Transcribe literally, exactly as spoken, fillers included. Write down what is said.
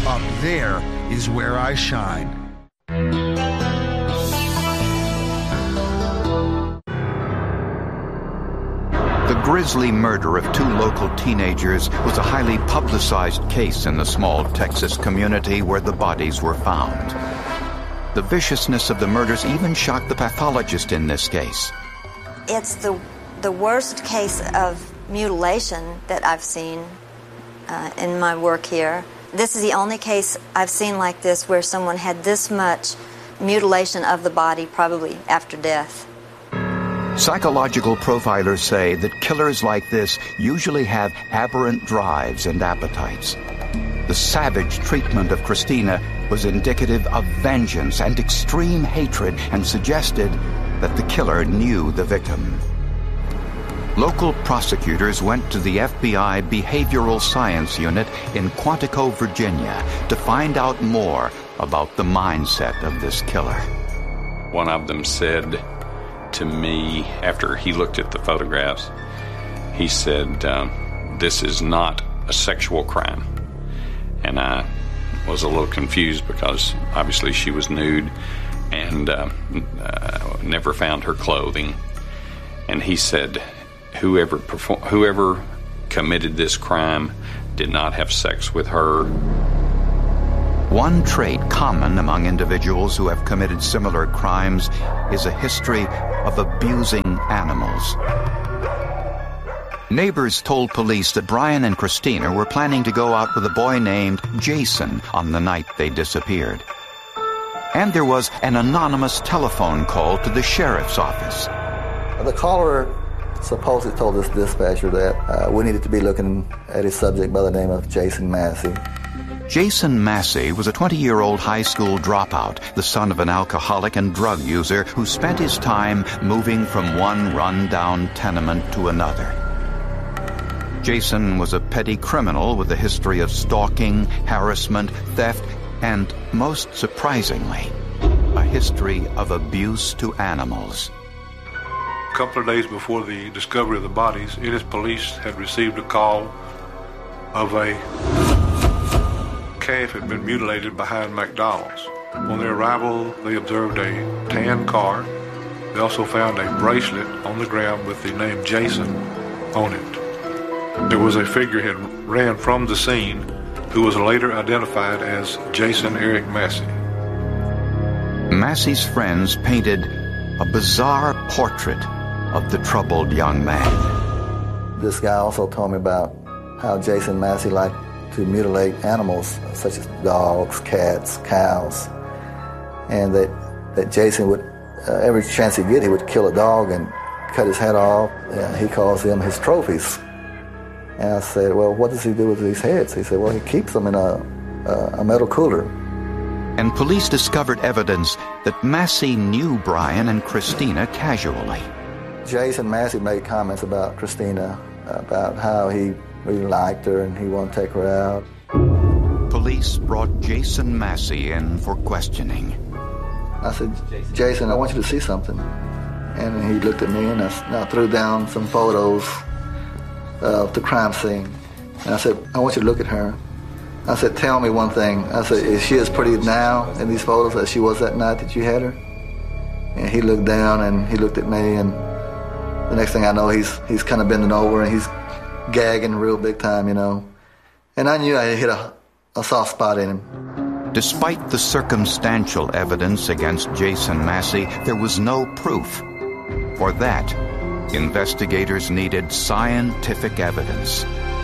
Up there is where I shine. The grisly murder of two local teenagers was a highly publicized case in the small Texas community where the bodies were found. The viciousness of the murders even shocked the pathologist in this case. It's the the worst case of mutilation that I've seen uh, in my work here. This is the only case I've seen like this where someone had this much mutilation of the body, probably after death. Psychological profilers say that killers like this usually have aberrant drives and appetites. The savage treatment of Christina was indicative of vengeance and extreme hatred and suggested that the killer knew the victim. Local prosecutors went to the F B I Behavioral Science Unit in Quantico, Virginia, to find out more about the mindset of this killer. One of them said to me, after he looked at the photographs, he said, um, this is not a sexual crime. And I was a little confused because obviously she was nude and uh, uh, never found her clothing. And he said, whoever perform- whoever committed this crime did not have sex with her. One trait common among individuals who have committed similar crimes is a history of abusing animals. Neighbors told police that Brian and Christina were planning to go out with a boy named Jason on the night they disappeared. And there was an anonymous telephone call to the sheriff's office. The caller supposedly told this dispatcher that uh, we needed to be looking at a subject by the name of Jason Massey. Jason Massey was a twenty-year-old high school dropout, the son of an alcoholic and drug user who spent his time moving from one run-down tenement to another. Jason was a petty criminal with a history of stalking, harassment, theft, and, most surprisingly, a history of abuse to animals. A couple of days before the discovery of the bodies, Ennis police had received a call of a calf had been mutilated behind McDonald's. On their arrival, they observed a tan car. They also found a bracelet on the ground with the name Jason on it. There was a figurehead ran from the scene who was later identified as Jason Eric Massey. Massey's friends painted a bizarre portrait of the troubled young man. This guy also told me about how Jason Massey liked to mutilate animals such as dogs, cats, cows, and that, that Jason would, uh, every chance he get, he would kill a dog and cut his head off. Uh, he calls them his trophies. And I said, well, what does he do with these heads? He said, well, he keeps them in a, a, a metal cooler. And police discovered evidence that Massey knew Brian and Christina casually. Jason Massey made comments about Christina, about how he really liked her and he wanted to take her out. Police brought Jason Massey in for questioning. I said, Jason, I want you to see something. And he looked at me and I, and I threw down some photos of the crime scene. And I said, I want you to look at her. I said, tell me one thing. I said, is she as pretty now in these photos as she was that night that you had her? And he looked down and he looked at me, and the next thing I know, he's he's kind of bending over and he's gagging real big time, you know. And I knew I had hit a, a soft spot in him. Despite the circumstantial evidence against Jason Massey, there was no proof. For that, investigators needed scientific evidence.